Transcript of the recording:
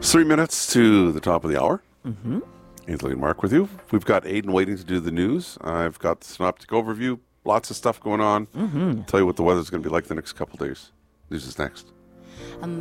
3 minutes to the top of the hour. Mm-hmm. Ainsley and Mark with you. We've got Aiden waiting to do the news. I've got the synoptic overview. Lots of stuff going on. Mm-hmm. I'll tell you what the weather's going to be like the next couple of days. News is next.